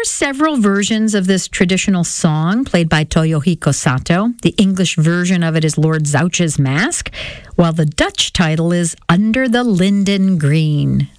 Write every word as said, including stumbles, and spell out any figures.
several versions of this traditional song played by Toyohiko Sato. The English version of it is Lord Zouch's Mask, while the Dutch title is Under the Linden Green.